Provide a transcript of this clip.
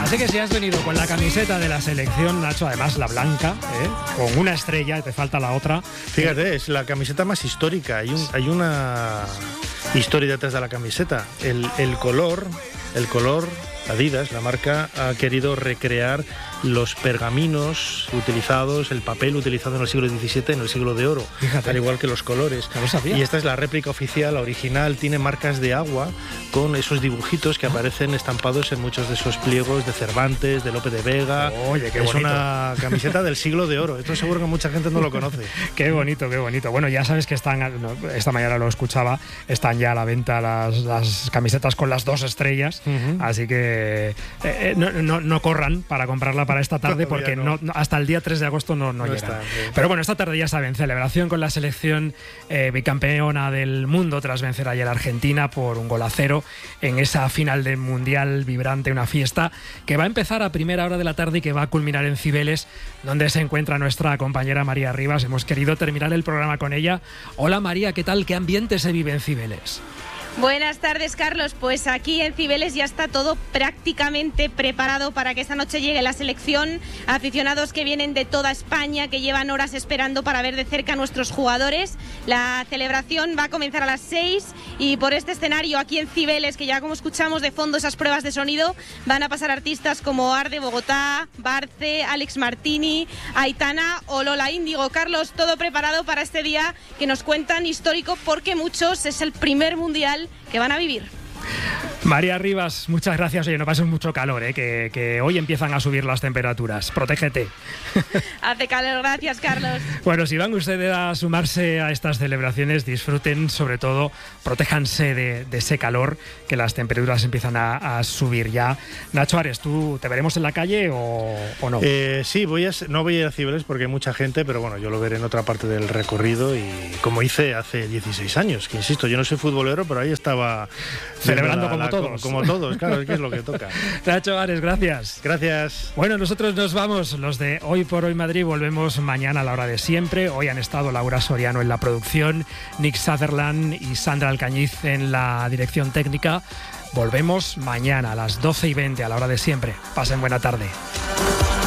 Así que si has venido con la camiseta de la selección, Nacho, además la blanca, con una estrella, te falta la otra. Fíjate, es la camiseta más histórica. Hay una historia detrás de la camiseta. El color, Adidas, la marca, ha querido recrear los pergaminos utilizados, el papel utilizado en el siglo XVII, en el siglo de oro. Fíjate. Al igual que los colores. No lo sabía. Y esta es la réplica oficial, la original, tiene marcas de agua con esos dibujitos que aparecen estampados en muchos de esos pliegos de Cervantes, de Lope de Vega. Oye, qué es bonito. Una camiseta del siglo de oro. Esto seguro que mucha gente no lo conoce. Qué bonito, qué bonito. Bueno, ya sabes que esta mañana lo escuchaba, están ya a la venta las camisetas con las 2 estrellas, así que no corran para comprarla para esta tarde, porque no, hasta el día 3 de agosto no llegan. Está, sí. Pero bueno, esta tarde ya saben, celebración con la selección bicampeona del mundo tras vencer ayer a Argentina por 1-0 en esa final del Mundial vibrante, una fiesta que va a empezar a primera hora de la tarde y que va a culminar en Cibeles, donde se encuentra nuestra compañera María Rivas. Hemos querido terminar el programa con ella. Hola María, ¿qué tal? ¿Qué ambiente se vive en Cibeles? Buenas tardes, Carlos. Pues aquí en Cibeles ya está todo prácticamente preparado para que esta noche llegue la selección. Aficionados que vienen de toda España, que llevan horas esperando para ver de cerca a nuestros jugadores. La celebración va a comenzar a las 6 y por este escenario aquí en Cibeles, que ya como escuchamos de fondo esas pruebas de sonido, van a pasar artistas como Arde Bogotá, Barce, Alex Martini, Aitana o Lola Índigo. Carlos, todo preparado para este día que nos cuentan histórico, porque muchos es el primer mundial que van a vivir. María Rivas, muchas gracias. Oye, no pases mucho calor, que hoy empiezan a subir las temperaturas. Protégete. Hace calor, gracias, Carlos. Bueno, si van ustedes a sumarse a estas celebraciones, disfruten, sobre todo, protéjanse de ese calor, que las temperaturas empiezan a subir ya. Nacho Ares, ¿tú te veremos en la calle o no? Sí, no voy a ir a Cibeles porque hay mucha gente, pero bueno, yo lo veré en otra parte del recorrido, y como hice hace 16 años, que insisto, yo no soy futbolero, pero ahí estaba celebrando como todos. Como todos, claro, es que es lo que toca. Nacho Ares, gracias. Gracias. Bueno, nosotros nos vamos, los de Hoy por Hoy Madrid, volvemos mañana a la hora de siempre. Hoy han estado Laura Soriano en la producción, Nick Sutherland y Sandra Alcañiz en la dirección técnica. Volvemos mañana a las 12:20 a la hora de siempre. Pasen buena tarde.